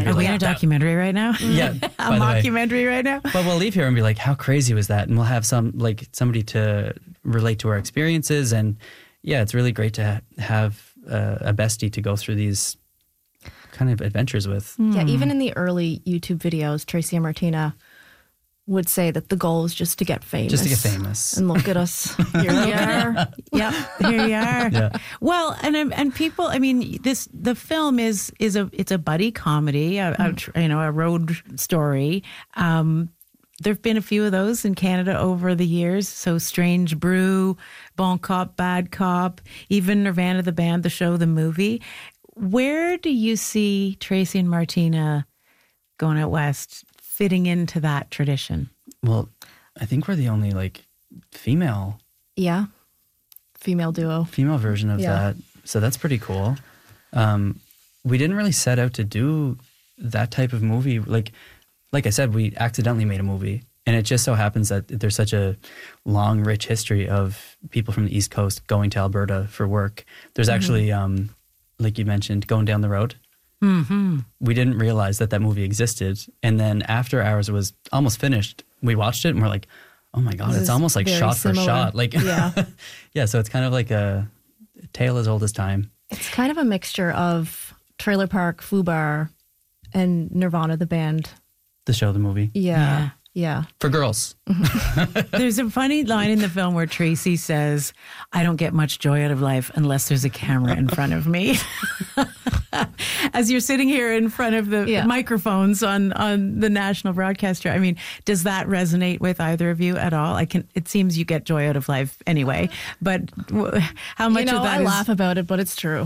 and be Are we like, in a documentary right now? Yeah, A by the way. mockumentary right now? But we'll leave here and be like, how crazy was that? And we'll have somebody to relate to our experiences. And yeah, it's really great to have a bestie to go through these kind of adventures with. Yeah, even in the early YouTube videos, Tracy and Martina would say that the goal is just to get famous. Just to get famous. And look at us. Here we are. Yep, here you are. Yeah. Well, and people, I mean, the film is a buddy comedy, a road story. There've been a few of those in Canada over the years. So Strange Brew, Bon Cop, Bad Cop, even Nirvana the band, the show, the movie. Where do you see Tracy and Martina going out west fitting into that tradition? Well, I think we're the only female Yeah. Female duo. version of that. So that's pretty cool. We didn't really set out to do that type of movie. Like I said, we accidentally made a movie, and it just so happens that there's such a long, rich history of people from the East Coast going to Alberta for work. There's actually, like you mentioned, Going Down the Road. Mm-hmm. We didn't realize that movie existed. And then after ours was almost finished, we watched it and we're like, oh my God, it's almost like shot for shot. Yeah, so it's kind of like a tale as old as time. It's kind of a mixture of Trailer Park, Fubar, and Nirvana the band. The show, the movie. Yeah. For girls. There's a funny line in the film where Tracy says, I don't get much joy out of life unless there's a camera in front of me. As you're sitting here in front of the microphones on the national broadcaster, I mean, does that resonate with either of you at all? It seems you get joy out of life anyway, but how much of that I laugh about it, but it's true.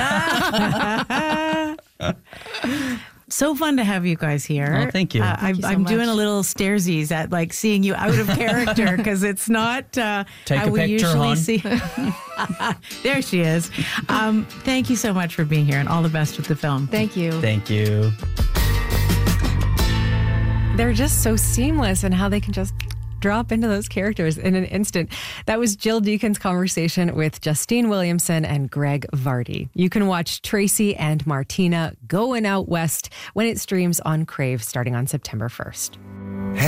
So fun to have you guys here. Oh, thank you. Thank you so I'm much. doing a little stairsies at seeing you out of character because it's not how we picture, usually hon. see. There she is. Thank you so much for being here and all the best with the film. Thank you. Thank you. They're just so seamless in how they can just drop into those characters in an instant. That was Jill Deacon's conversation with Justine Williamson and Greg Vardy. You can watch Tracy and Martina Going Out West when it streams on Crave starting on September 1st.